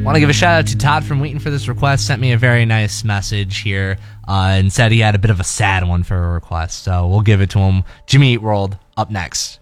Want to give a shout out to Todd from Waiting for this request. Sent me a very nice message here and said he had a bit of a sad one for a request. So we'll give it to him. Jimmy Eat World up next.